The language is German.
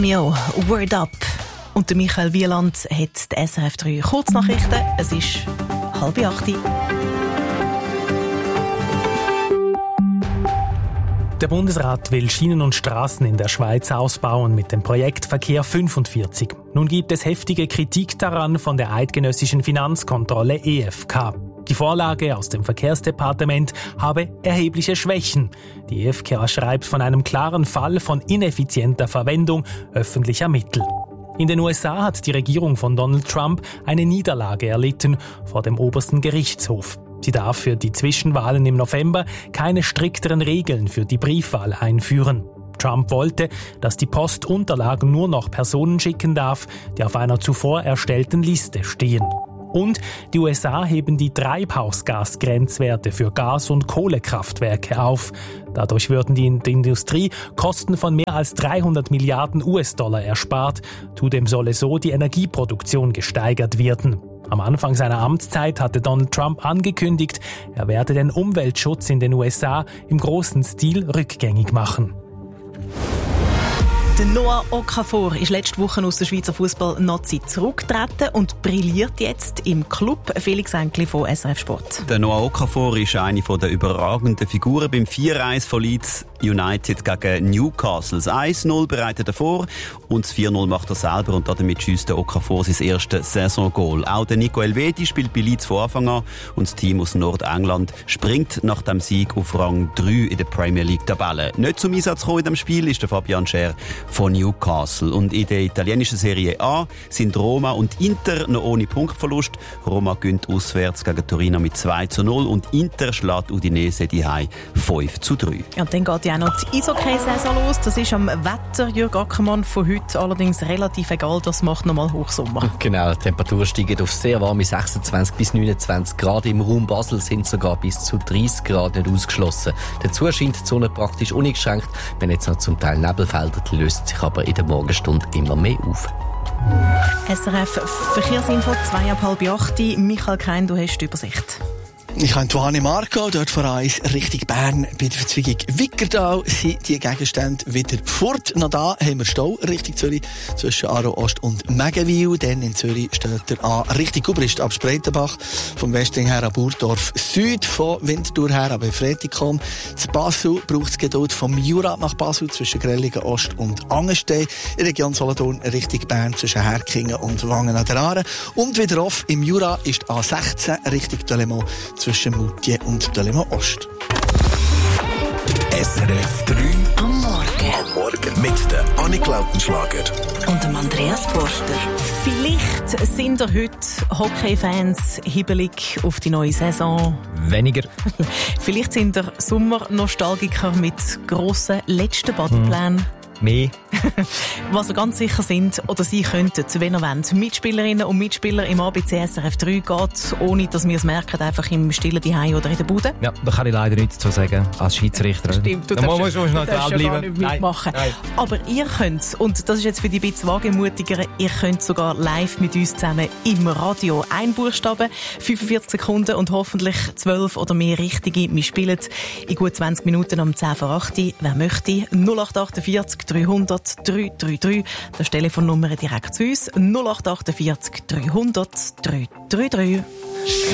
Mio, Word Up. Und der Michael Wieland hat die SRF 3 Kurznachrichten. Es ist 7:30. Der Bundesrat will Schienen und Straßen in der Schweiz ausbauen mit dem Projekt Verkehr 45. Nun gibt es heftige Kritik daran von der eidgenössischen Finanzkontrolle EFK. Die Vorlage aus dem Verkehrsdepartement habe erhebliche Schwächen. Die EFK schreibt von einem klaren Fall von ineffizienter Verwendung öffentlicher Mittel. In den USA hat die Regierung von Donald Trump eine Niederlage erlitten vor dem obersten Gerichtshof. Sie darf für die Zwischenwahlen im November keine strikteren Regeln für die Briefwahl einführen. Trump wollte, dass die Post Unterlagen nur noch Personen schicken darf, die auf einer zuvor erstellten Liste stehen. Und die USA heben die Treibhausgasgrenzwerte für Gas- und Kohlekraftwerke auf. Dadurch würden die in der Industrie Kosten von mehr als 300 Milliarden US-Dollar erspart. Zudem solle so die Energieproduktion gesteigert werden. Am Anfang seiner Amtszeit hatte Donald Trump angekündigt, er werde den Umweltschutz in den USA im großen Stil rückgängig machen. Der Noah Okafor ist letzte Woche aus der Schweizer Fußball-Nazi zurückgetreten und brilliert jetzt im Club. Felix Enkli von SRF Sport. Der Noah Okafor ist eine der überragenden Figuren beim 4-1 von Leeds United gegen Newcastle. Das 1-0 bereitet er vor und das 4-0 macht er selber und damit schießt der Okafor sein erstes Saisongoal. Auch der Nico Elvedi spielt bei Leeds von Anfang an und das Team aus Nordengland springt nach dem Sieg auf Rang 3 in der Premier League Tabelle. Nicht zum Einsatz gekommen in diesem Spiel ist der Fabian Schär von Newcastle. Und in der italienischen Serie A sind Roma und Inter noch ohne Punktverlust. Roma gewinnt auswärts gegen Torino mit 2:0 und Inter schlägt Udinese daheim 5:3. Ja, und dann geht ja auch noch die Eishockey-Saison los. Das ist am Wetter, Jürg Ackermann, von heute allerdings relativ egal. Das macht nochmal Hochsommer. Genau, die Temperatur steigt auf sehr warme 26 bis 29 Grad. Im Raum Basel sind sogar bis zu 30 Grad nicht ausgeschlossen. Dazu scheint die Sonne praktisch uneingeschränkt. Wenn jetzt noch zum Teil Nebelfelder, die löst sich aber in der Morgenstunde immer mehr auf. SRF Verkehrsinfo 7:30. Michael Kein, du hast die Übersicht. Ich habe Tuane Marco, dort von uns Richtung Bern bei der Verzweigung Wickerdal sind die Gegenstände wieder fort. Noch da haben wir Stau Richtung Zürich zwischen Aarau Ost und Megenwil. Dann in Zürich steht er an Richtung Gubrist ab Spreitenbach, vom Westring her ab Burdorf Süd, von Winterthur her ab Fretigkom. Zu Basel braucht es Geduld vom Jura nach Basel zwischen Grellingen Ost und Angenstein. In der Region Solothurn Richtung Bern zwischen Herkingen und Wangen an der Aare. Und wieder off im Jura ist A16 Richtung Delémont zwischen Moutier und Delémont Ost. SRF 3 am Morgen. Am Morgen mit der Annik Lautenschlager Und dem Andreas Forster. Vielleicht sind ihr heute Hockey-Fans hibbelig auf die neue Saison. Weniger. Vielleicht sind ihr Sommernostalgiker mit grossen letzten Bodyplänen. Mehr. Was ihr ganz sicher sind oder sein könnten, wenn ihr wollt. Mitspielerinnen und Mitspieler im ABC SRF 3 geht, ohne dass wir es merken, einfach im stillen Zuhause oder in der Bude. Ja, da kann ich leider nichts dazu sagen, als Schiedsrichter. Stimmt, du darfst ja gar nicht mitmachen. Nein. Aber ihr könnt, und das ist jetzt für die ein bisschen wagemutiger, ihr könnt sogar live mit uns zusammen im Radio. Ein Buchstabe, 45 Sekunden und hoffentlich 12 oder mehr richtige. Wir spielen in gut 20 Minuten um 10:08. Wer möchte? 0848 300 333. Das ist die Telefonnummer direkt zu uns. 0848 300 333.